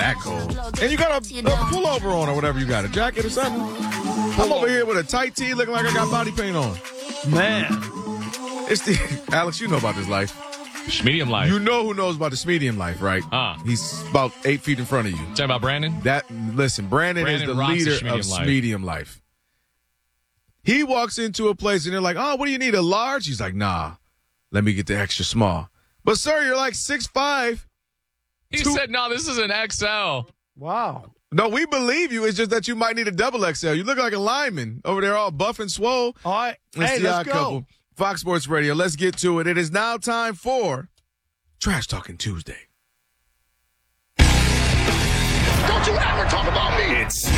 that cold. And you got a pullover on or whatever you got, a jacket or something. I'm over here with a tight tee looking like I got body paint on. Man. It's the Alex, you know about this life. Schmedium life. You know who knows about the Schmedium life, right? He's about 8 feet in front of you. Talking about Brandon? Brandon is the leader of Schmedium life. He walks into a place and they're like, oh, what do you need, a large? He's like, nah, let me get the extra small. But, sir, you're like 6'5". He said, no, this is an XL. Wow. No, we believe you. It's just that you might need a double XL. You look like a lineman over there all buff and swole. All right. Let's go. Fox Sports Radio. Let's get to it. It is now time for Trash Talking Tuesday. Don't you ever talk about me. It's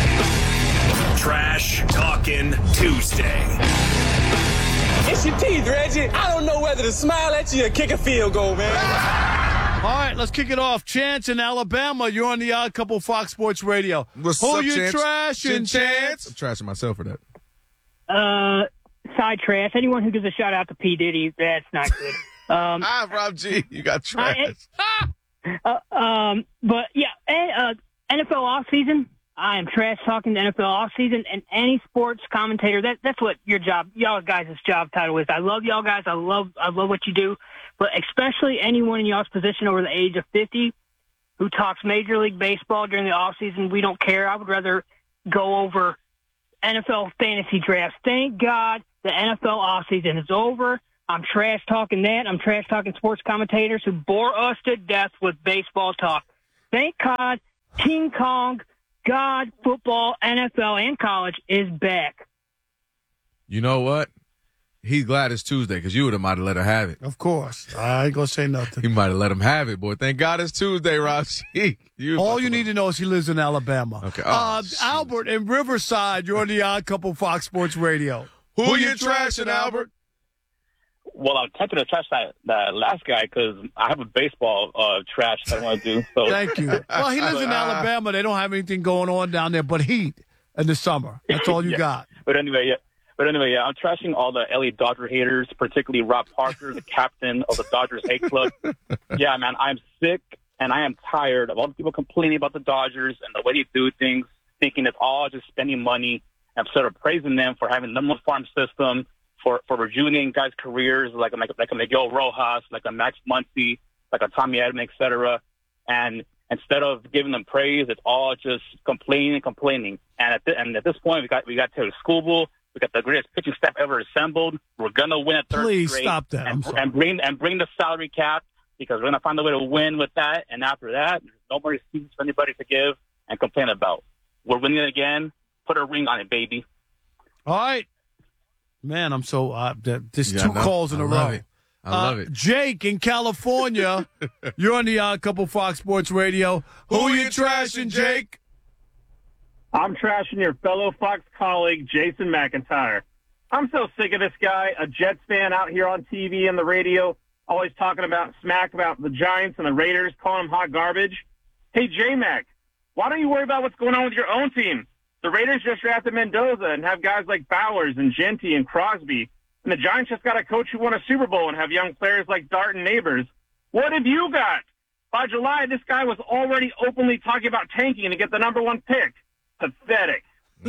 Trash Talking Tuesday. It's your teeth, Reggie. I don't know whether to smile at you or kick a field goal, man. All right, let's kick it off. Chance in Alabama. You're on the Odd Couple Fox Sports Radio. What's Who up, you Chance? trashing, Chance? I'm trashing myself for that. Side trash. Anyone who gives a shout out to P. Diddy, that's not good. Rob G, you got trash. But yeah, NFL offseason. I am trash talking the NFL offseason, and any sports commentator. That's what your job, y'all guys' job title is. I love y'all guys. I love what you do, but especially anyone in y'all's position over the age of 50 who talks Major League Baseball during the offseason. We don't care. I would rather go over NFL fantasy drafts. Thank God the NFL offseason is over. I'm trash talking that. I'm trash talking sports commentators who bore us to death with baseball talk. Thank God King Kong, God, football, NFL, and college is back. You know what? He's glad it's Tuesday because you might have let him have it. Of course. I ain't going to say nothing. He might have let him have it, boy. Thank God it's Tuesday, Rob G. All you need to know is he lives in Alabama. Okay. Albert in Riverside, you're on the Odd Couple Fox Sports Radio. Who you trashing, Albert? Well, I'm tempted to trash that last guy because I have a baseball trash that I want to do. So. Thank you. Well, he lives in Alabama. They don't have anything going on down there but heat in the summer. That's all you got. But anyway, I'm trashing all the LA Dodger haters, particularly Rob Parker, the captain of the Dodgers hate club. Yeah, man, I'm sick and I am tired of all the people complaining about the Dodgers and the way they do things, thinking it's all just spending money. Instead of praising them for having the number one farm system, for rejuvenating guys' careers, like a Miguel Rojas, like a Max Muncy, like a Tommy Edman, et cetera. And instead of giving them praise, it's all just complaining. And at this point, we got Taylor Skubal. We got the greatest pitching staff ever assembled. We're gonna win at third Please straight. stop that. And bring the salary cap because we're gonna find a way to win with that. And after that, there's no more excuses for anybody to give and complain about. We're winning again. Put a ring on it, baby. All right. Man, I'm so there's two calls in a row. I love it. Jake in California, you're on the Odd Couple Fox Sports Radio. Who you trashing, Jake? I'm trashing your fellow Fox colleague, Jason McIntyre. I'm so sick of this guy, a Jets fan out here on TV and the radio, always talking about smack about the Giants and the Raiders, calling them hot garbage. Hey, J-Mac, why don't you worry about what's going on with your own team? The Raiders just drafted Mendoza and have guys like Bowers and Genty and Crosby. And the Giants just got a coach who won a Super Bowl and have young players like Dart and Neighbors. What have you got? By July, this guy was already openly talking about tanking to get the number one pick. Pathetic.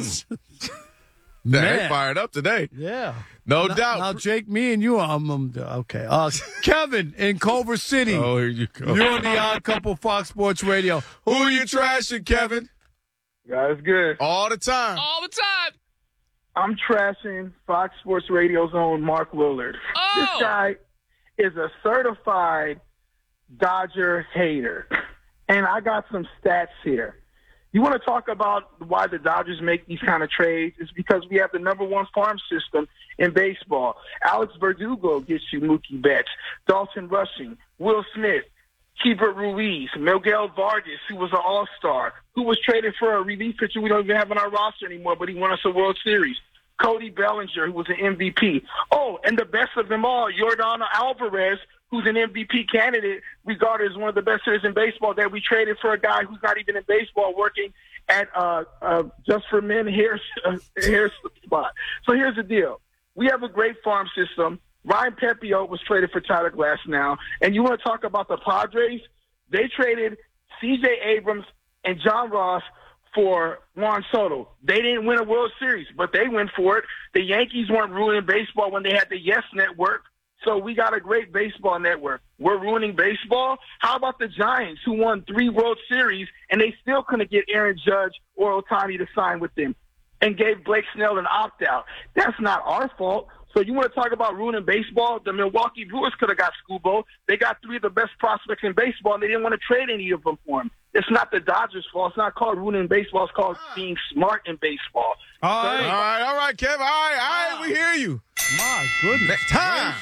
They fired up today. Yeah. No doubt. Now, Jake, me and you, okay. Kevin in Culver City. Oh, here you go. You're on the Odd Couple Fox Sports Radio. Who you trashing, Kevin? Guys, good. All the time. All the time. I'm trashing Fox Sports Radio's own Mark Willard. Oh. This guy is a certified Dodger hater. And I got some stats here. You want to talk about why the Dodgers make these kind of trades? It's because we have the number one farm system in baseball. Alex Verdugo gets you Mookie Betts, Dalton Rushing, Will Smith, Keibert Ruiz, Miguel Vargas, who was an all-star, who was traded for a relief pitcher we don't even have on our roster anymore, but he won us a World Series. Cody Bellinger, who was an MVP. Oh, and the best of them all, Yordan Alvarez, who's an MVP candidate, regarded as one of the best hitters in baseball, that we traded for a guy who's not even in baseball, working at Just for Men hair spot. So here's the deal. We have a great farm system. Ryan Pepio was traded for Tyler Glasnow. And you want to talk about the Padres? They traded C.J. Abrams and John Ross for Juan Soto. They didn't win a World Series, but they went for it. The Yankees weren't ruining baseball when they had the Yes Network, so we got a great baseball network. We're ruining baseball? How about the Giants, who won 3 World Series, and they still couldn't get Aaron Judge or Ohtani to sign with them and gave Blake Snell an opt-out? That's not our fault. So you want to talk about ruining baseball? The Milwaukee Brewers could have got Scubo. They got 3 of the best prospects in baseball, and they didn't want to trade any of them for him. It's not the Dodgers' fault. It's not called ruining baseball. It's called being smart in baseball. All right, Kev. All right, we hear you. My goodness. Time.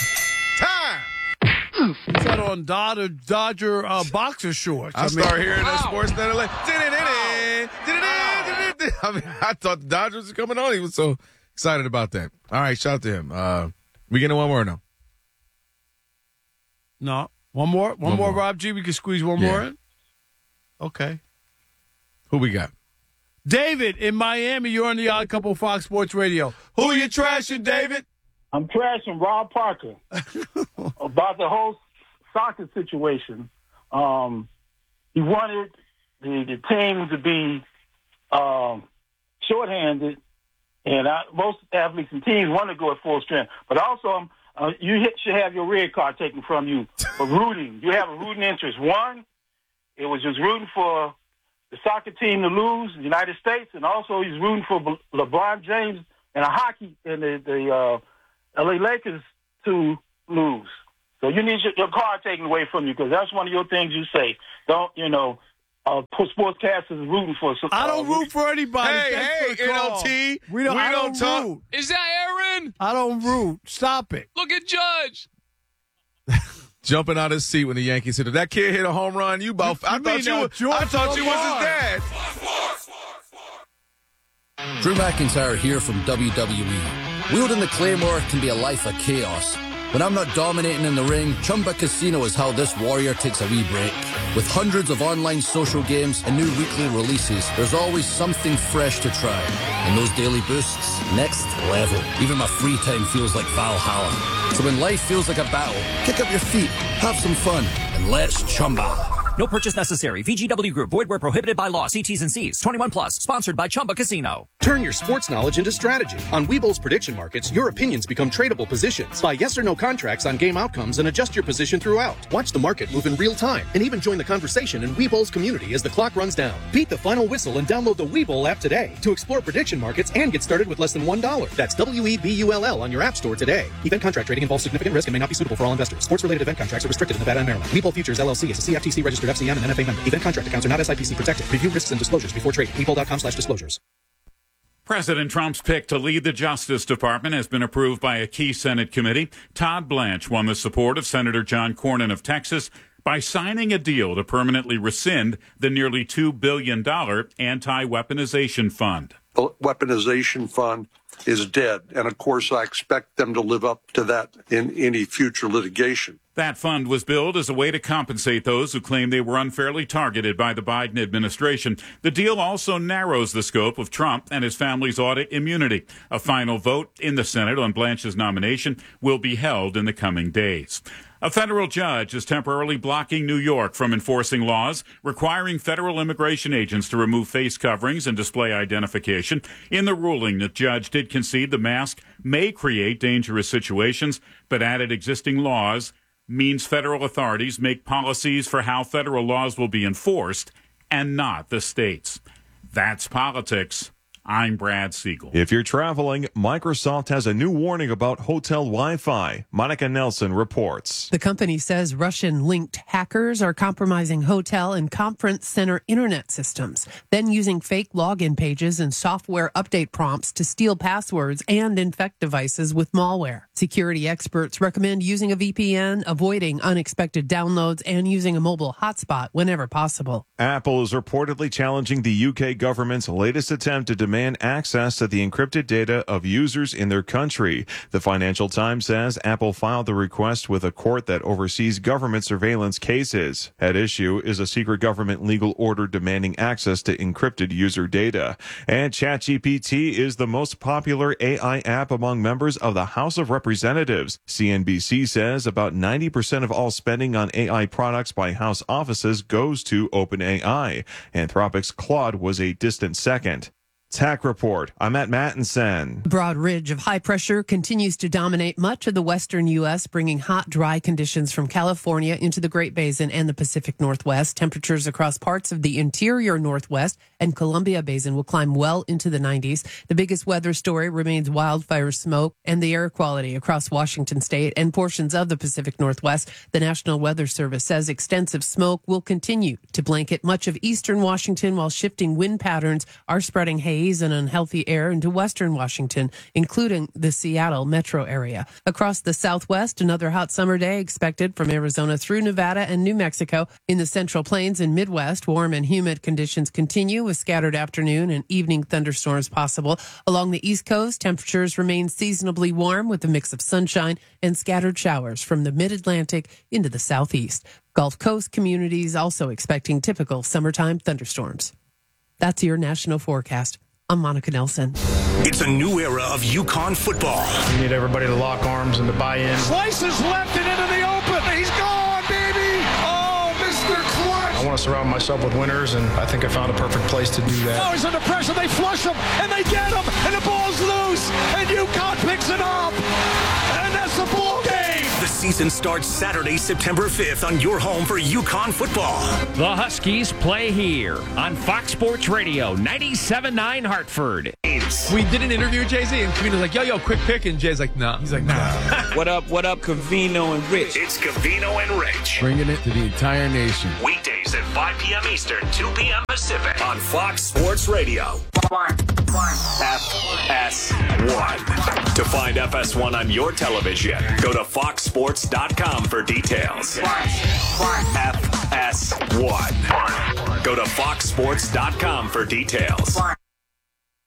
He's got on Dodger boxer shorts. I start hearing that Sportsnet alert. I mean, I thought the Dodgers were coming on. He was so excited about that. All right, shout out to him. We getting one more or no? No. One more, Rob G. We can squeeze one more in? Okay. Who we got? David in Miami. You're on the Odd Couple Fox Sports Radio. Who are you trashing, David? I'm trashing Rob Parker about the whole soccer situation. He wanted the team to be shorthanded, and most athletes and teams want to go at full strength. But also, you should have your red card taken from you for rooting. You have a rooting interest. One, it was just rooting for the soccer team to lose, the United States, and also he's rooting for LeBron James and the LA Lakers to lose. So you need your card taken away from you because that's one of your things you say. Don't, sportscasters rooting for. I don't root for anybody. Hey, NLT. We don't talk. Root. Is that Aaron? I don't root. Stop it. Look at Judge. Jumping out his seat when the Yankees hit it. That kid hit a home run. I thought you was his dad. Drew McIntyre here from WWE. Wielding the Claymore can be a life of chaos. When I'm not dominating in the ring, Chumba Casino is how this warrior takes a wee break. With hundreds of online social games and new weekly releases, there's always something fresh to try. And those daily boosts, next level. Even my free time feels like Valhalla. So when life feels like a battle, kick up your feet, have some fun, and let's Chumba. No purchase necessary. VGW Group. Void where prohibited by law. See T's and C's. 21 plus. Sponsored by Chumba Casino. Turn your sports knowledge into strategy. On Webull's prediction markets, your opinions become tradable positions. Buy yes or no contracts on game outcomes and adjust your position throughout. Watch the market move in real time and even join the conversation in Webull's community as the clock runs down. Beat the final whistle and download the Webull app today to explore prediction markets and get started with less than $1. That's WEBULL on your app store today. Event contract trading involves significant risk and may not be suitable for all investors. Sports-related event contracts are restricted in Nevada and Maryland. Webull Futures LLC is a CFTC registered FCM and NFA member. Event contract accounts are not SIPC protected. Review risks and disclosures before trading. Webull.com/disclosures. President Trump's pick to lead the Justice Department has been approved by a key Senate committee. Todd Blanche won the support of Senator John Cornyn of Texas by signing a deal to permanently rescind the nearly $2 billion anti-weaponization fund. The weaponization fund is dead, and of course I expect them to live up to that in any future litigation. That fund was billed as a way to compensate those who claim they were unfairly targeted by the Biden administration. The deal also narrows the scope of Trump and his family's audit immunity. A final vote in the Senate on Blanche's nomination will be held in the coming days. A federal judge is temporarily blocking New York from enforcing laws requiring federal immigration agents to remove face coverings and display identification. In the ruling, the judge did concede the mask may create dangerous situations, but added existing laws means federal authorities make policies for how federal laws will be enforced and not the states. That's politics. I'm Brad Siegel. If you're traveling, Microsoft has a new warning about hotel Wi-Fi. Monica Nelson reports. The company says Russian-linked hackers are compromising hotel and conference center internet systems, then using fake login pages and software update prompts to steal passwords and infect devices with malware. Security experts recommend using a VPN, avoiding unexpected downloads, and using a mobile hotspot whenever possible. Apple is reportedly challenging the UK government's latest attempt to demand access to the encrypted data of users in their country. The Financial Times says Apple filed the request with a court that oversees government surveillance cases. At issue is a secret government legal order demanding access to encrypted user data. And ChatGPT is the most popular AI app among members of the House of Representatives. CNBC says about 90% of all spending on AI products by House offices goes to OpenAI. Anthropic's Claude was a distant second. Tech Report. I'm at Mattinson. Broad ridge of high pressure continues to dominate much of the western U.S., bringing hot, dry conditions from California into the Great Basin and the Pacific Northwest. Temperatures across parts of the interior Northwest and Columbia Basin will climb well into the 90s. The biggest weather story remains wildfire smoke and the air quality across Washington state and portions of the Pacific Northwest. The National Weather Service says extensive smoke will continue to blanket much of eastern Washington, while shifting wind patterns are spreading haze and unhealthy air into western Washington, including the Seattle metro area. Across the Southwest, another hot summer day expected from Arizona through Nevada and New Mexico. In the Central Plains and Midwest, warm and humid conditions continue with scattered afternoon and evening thunderstorms possible. Along the East Coast, temperatures remain seasonably warm with a mix of sunshine and scattered showers from the mid-Atlantic into the southeast. Gulf Coast communities also expecting typical summertime thunderstorms. That's your national forecast. I'm Monica Nelson. It's a new era of UConn football. We need everybody to lock arms and to buy in. Slices left and into the open. He's gone, baby. Oh, Mr. Clutch. I want to surround myself with winners, and I think I found a perfect place to do that. Now he's under pressure. They flush him, and they get him, and the ball's loose, and UConn picks it up, and that's the ball game. The season starts Saturday, September 5th on your home for UConn football. The Huskies play here on Fox Sports Radio, 97.9 Hartford. We did an interview with Jay-Z, and Covino's like, yo, quick pick, and Jay's like, nah. He's like, nah. What up, Covino and Rich? It's Covino and Rich. Bringing it to the entire nation. Weekdays at 5 p.m. Eastern, 2 p.m. Pacific on Fox Sports Radio. FS1. To find FS1 on your television, go to foxsports.com for details. FS1. Go to foxsports.com for details.